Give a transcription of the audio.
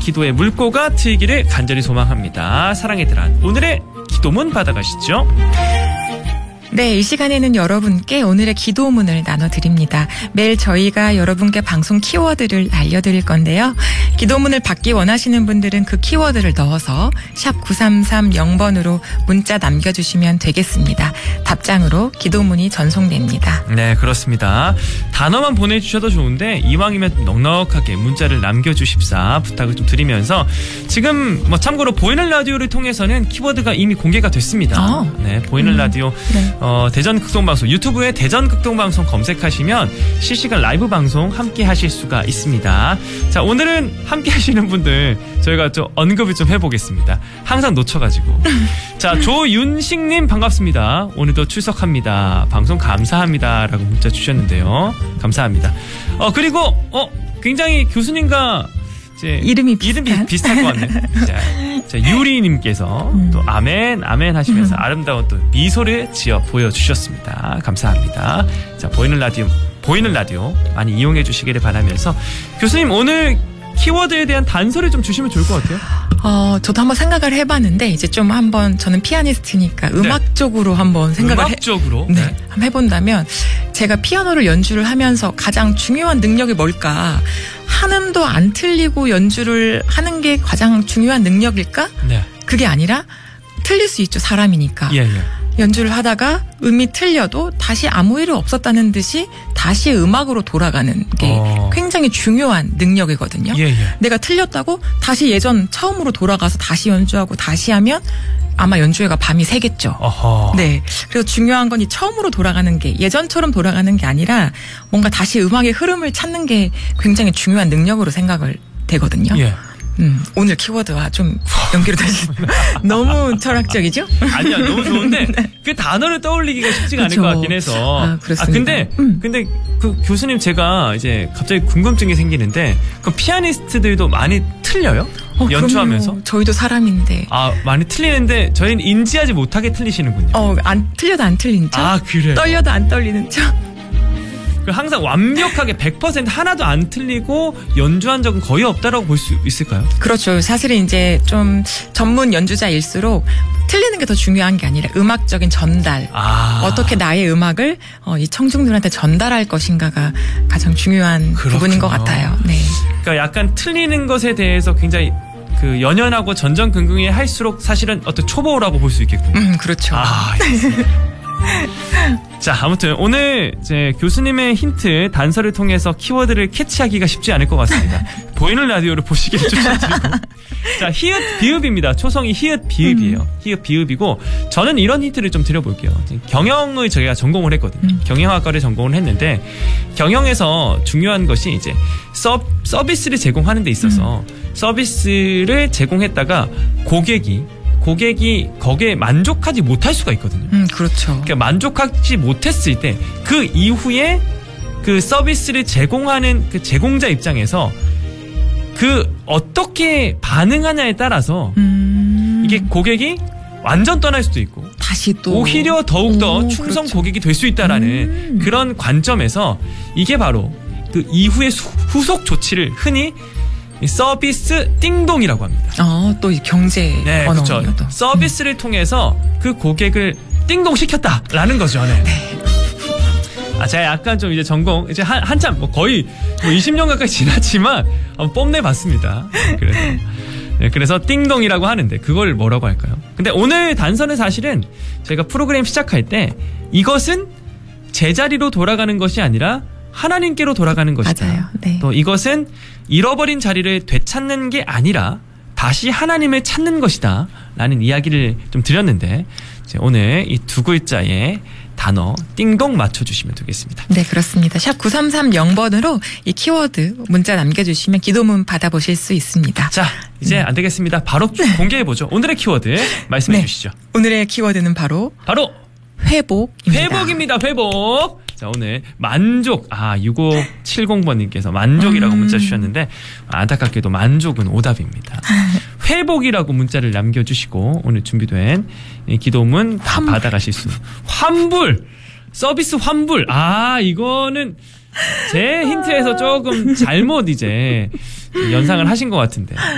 기도의 물꼬가 트이기를 간절히 소망합니다. 사랑의 드란 오늘의 기도문 받아가시죠. 네, 이 시간에는 여러분께 오늘의 기도문을 나눠드립니다. 매일 저희가 여러분께 방송 키워드를 알려드릴 건데요. 기도문을 받기 원하시는 분들은 그 키워드를 넣어서 샵 9330번으로 문자 남겨주시면 되겠습니다. 답장으로 기도문이 전송됩니다. 네, 그렇습니다. 단어만 보내주셔도 좋은데 이왕이면 넉넉하게 문자를 남겨주십사 부탁을 좀 드리면서 지금 참고로 보이는 라디오를 통해서는 키워드가 이미 공개가 됐습니다. 네, 보이는 라디오 네. 대전 극동방송 유튜브에 대전 극동방송 검색하시면 실시간 라이브 방송 함께 하실 수가 있습니다. 자, 오늘은 함께 하시는 분들 저희가 좀 언급을 좀 해보겠습니다. 항상 놓쳐가지고. 자, 조윤식님 반갑습니다. 오늘도 출석합니다. 방송 감사합니다 라고 문자 주셨는데요. 감사합니다. 그리고 굉장히 교수님과 이름이 비슷할 것 같네요. 자, 유리님께서 또 아멘 하시면서 아름다운 또 미소를 지어 보여주셨습니다. 감사합니다. 자, 보이는 라디오 많이 이용해 주시기를 바라면서 교수님 오늘 키워드에 대한 단서를 좀 주시면 좋을 것 같아요. 저도 한번 생각을 해봤는데 이제 좀 한번 저는 피아니스트니까 음악적으로 한번 생각을 음악적으로? 네, 한번 해본다면 제가 피아노를 연주를 하면서 가장 중요한 능력이 뭘까? 한음도 안 틀리고 연주를 하는 게 가장 중요한 능력일까? 네. 그게 아니라 틀릴 수 있죠. 사람이니까. 예. 연주를 하다가 음이 틀려도 다시 아무 일 없었다는 듯이 다시 음악으로 돌아가는 게 굉장히 중요한 능력이거든요. 예. 내가 틀렸다고 다시 예전 처음으로 돌아가서 다시 연주하고 다시 하면 아마 연주회가 밤이 새겠죠. 어허. 네. 그래서 중요한 건 이 처음으로 돌아가는 게 예전처럼 돌아가는 게 아니라 뭔가 다시 음악의 흐름을 찾는 게 굉장히 중요한 능력으로 생각을 되거든요. 예. 오늘 키워드와 좀 연결이 되시 너무 철학적이죠? 아니야, 너무 좋은데 네. 그 단어를 떠올리기가 쉽지가 않을 것 같긴 해서. 그렇습니다. 근데 그 교수님 제가 이제 갑자기 궁금증이 생기는데 그 피아니스트들도 많이 틀려요? 연주하면서? 그럼요. 저희도 사람인데. 많이 틀리는데 저희는 인지하지 못하게 틀리시는군요. 틀려도 안 틀린 척. 그래요? 떨려도 안 떨리는 척. 항상 완벽하게 100% 하나도 안 틀리고 연주한 적은 거의 없다라고 볼 수 있을까요? 그렇죠. 사실은 이제 좀 전문 연주자일수록 틀리는 게 더 중요한 게 아니라 음악적인 전달. 어떻게 나의 음악을 이 청중들한테 전달할 것인가가 가장 중요한 부분인 것 같아요. 네. 그러니까 약간 틀리는 것에 대해서 굉장히 그 연연하고 전전긍긍해 할수록 사실은 어떤 초보라고 볼 수 있겠군요. 그렇죠. 자, 아무튼 오늘 이제 교수님의 힌트 단서를 통해서 키워드를 캐치하기가 쉽지 않을 것 같습니다. 보이는 라디오를 보시기를 추천드리고. 자, 히읗 비읍입니다. 초성이 히읗 비읍이에요. 히읗 비읍이고 저는 이런 힌트를 좀 드려볼게요. 경영을 저희가 전공을 했거든요. 경영학과를 전공을 했는데 경영에서 중요한 것이 이제 서비스를 제공하는 데 있어서 서비스를 제공했다가 고객이 거기에 만족하지 못할 수가 있거든요. 그렇죠. 그러니까 만족하지 못했을 때 그 이후에 그 서비스를 제공하는 그 제공자 입장에서 그 어떻게 반응하냐에 따라서 이게 고객이 완전 떠날 수도 있고 다시 또 오히려 더욱더 충성 그렇죠. 고객이 될 수 있다라는 그런 관점에서 이게 바로 그 이후의 후속 조치를 흔히 서비스 띵동이라고 합니다. 또 경제 그렇죠. 서비스를 통해서 그 고객을 띵동시켰다라는 거죠. 네. 제가 약간 좀 이제 전공 이제 한참 거의 20년 가까이 지났지만 한번 뽐내봤습니다. 그래서 띵동이라고 하는데 그걸 뭐라고 할까요? 근데 오늘 단서는 사실은 저희가 프로그램 시작할 때 이것은 제자리로 돌아가는 것이 아니라 하나님께로 돌아가는 것이다. 맞아요. 네. 또 이것은 잃어버린 자리를 되찾는 게 아니라 다시 하나님을 찾는 것이다 라는 이야기를 좀 드렸는데 오늘 이 두 글자의 단어 띵동 맞춰주시면 되겠습니다. 네, 그렇습니다. 샵 9330번으로 이 키워드 문자 남겨주시면 기도문 받아보실 수 있습니다. 자, 이제 안 되겠습니다. 바로 공개해보죠. 오늘의 키워드 말씀해 주시죠. 오늘의 키워드는 바로 회복입니다. 회복입니다. 회복. 자, 오늘 만족 6570번님께서 만족이라고 문자 주셨는데 안타깝게도 만족은 오답입니다. 회복이라고 문자를 남겨주시고 오늘 준비된 기도문 다 받아가실 수. 환불 서비스 환불. 이거는 제 힌트에서 조금 잘못 이제 연상을 하신 것 같은데